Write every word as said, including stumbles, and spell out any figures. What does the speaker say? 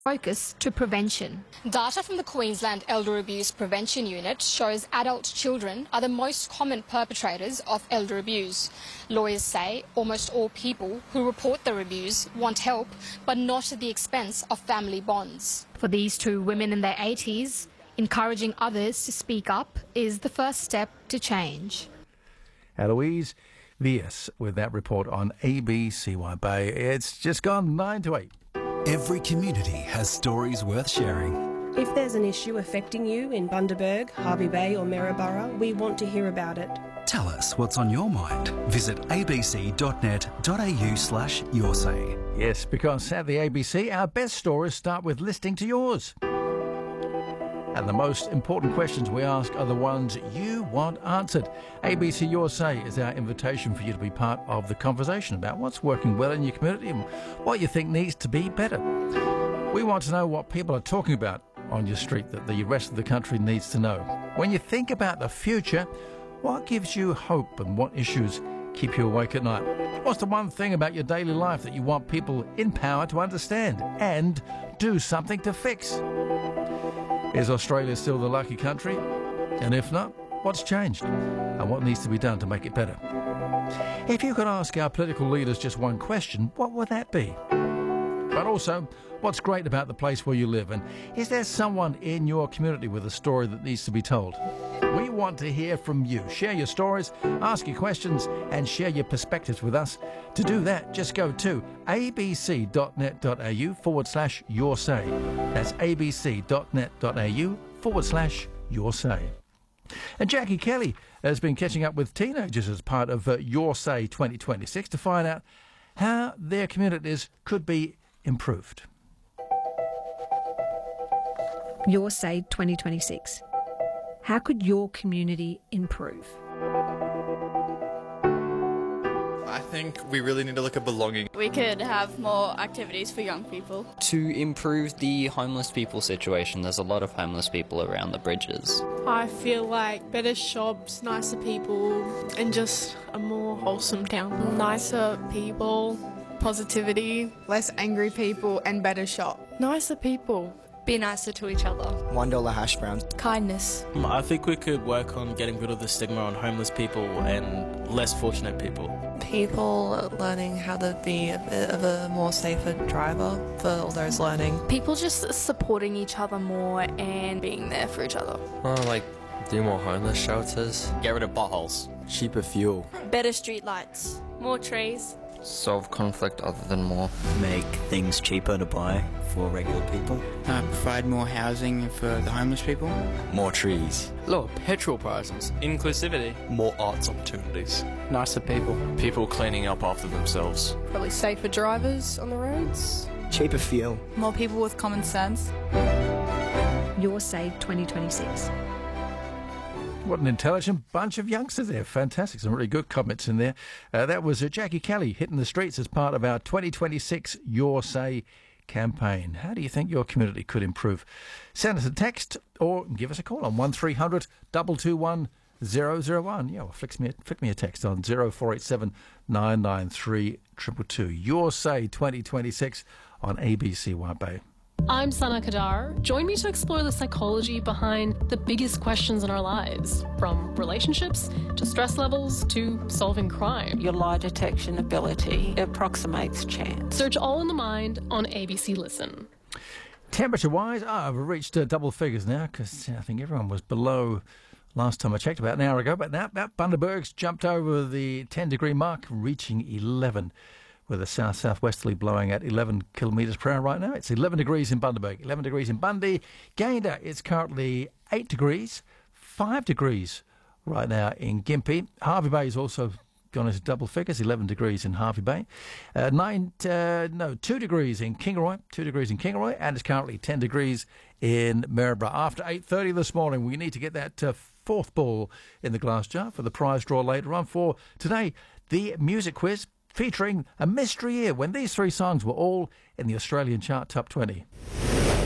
focus to prevention. Data from the Queensland Elder Abuse Prevention Unit shows adult children are the most common perpetrators of elder abuse. Lawyers say almost all people who report their abuse want help, but not at the expense of family bonds. For these two women in their eighties, encouraging others to speak up is the first step to change. Eloise Vias with that report on A B C Y Bay. It's just gone nine to eight. Every community has stories worth sharing. If there's an issue affecting you in Bundaberg, Hervey Bay or Maryborough, we want to hear about it. Tell us what's on your mind. Visit abc.net.au slash your say. Yes, because at the A B C, our best stories start with listening to yours. And the most important questions we ask are the ones you want answered. A B C Your Say is our invitation for you to be part of the conversation about what's working well in your community and what you think needs to be better. We want to know what people are talking about on your street that the rest of the country needs to know. When you think about the future, what gives you hope and what issues keep you awake at night? What's the one thing about your daily life that you want people in power to understand and do something to fix? Is Australia still the lucky country? And if not, what's changed? And what needs to be done to make it better? If you could ask our political leaders just one question, what would that be? But also, what's great about the place where you live? And is there someone in your community with a story that needs to be told? We want to hear from you. Share your stories, ask your questions, and share your perspectives with us. To do that, just go to abc.net.au forward slash your say. That's abc.net.au forward slash your say. And Jackie Kelly has been catching up with teenagers as part of uh, Your Say twenty twenty-six to find out how their communities could be improved. Your Say twenty twenty-six. How could your community improve? I think we really need to look at belonging. We could have more activities for young people. To improve the homeless people situation, there's a lot of homeless people around the bridges. I feel like better shops, nicer people, and just a more wholesome town. Nicer people, positivity, less angry people, and better shop. Nicer people. Be nicer to each other. One dollar hash browns. Kindness. I think we could work on getting rid of the stigma on homeless people and less fortunate people. People learning how to be a bit of a more safer driver for all those learning. People just supporting each other more and being there for each other. Uh, like do more homeless shelters. Get rid of potholes. Cheaper fuel. Better street lights. More trees. Solve conflict other than more. Make things cheaper to buy for regular people. Uh, provide more housing for the homeless people. More trees. Lower petrol prices. Inclusivity. More arts opportunities. Nicer people. People cleaning up after themselves. Probably safer drivers on the roads. Cheaper fuel. More people with common sense. Your Say twenty twenty-six. What an intelligent bunch of youngsters there. Fantastic. Some really good comments in there. Uh, that was uh, Jackie Kelly hitting the streets as part of our twenty twenty-six Your Say campaign. How do you think your community could improve? Send us a text or give us a call on one three hundred two two one zero zero one. Yeah, well, flick me, a, flick me a text on zero four eight seven nine nine three two two two. Your Say twenty twenty-six on A B C Y Bay. I'm Sana Kadar. Join me to explore the psychology behind the biggest questions in our lives, from relationships to stress levels to solving crime. Your lie detection ability approximates chance. Search All in the Mind on A B C Listen. Temperature-wise, oh, we've reached uh, double figures now because I think everyone was below last time I checked, about an hour ago. But now, now Bundaberg's jumped over the ten-degree mark, reaching eleven. With a south-southwesterly blowing at eleven kilometres per hour right now. It's eleven degrees in Bundaberg, eleven degrees in Bundy. Gayndah, it's currently eight degrees, five degrees right now in Gympie. Hervey Bay is also gone into double figures, eleven degrees in Hervey Bay. Uh, nine, uh, no, two degrees in Kingaroy, two degrees in Kingaroy, and it's currently ten degrees in Maryborough. After eight thirty this morning, we need to get that uh, fourth ball in the glass jar for the prize draw later on for today, the music quiz, featuring a mystery year when these three songs were all in the Australian chart top twenty.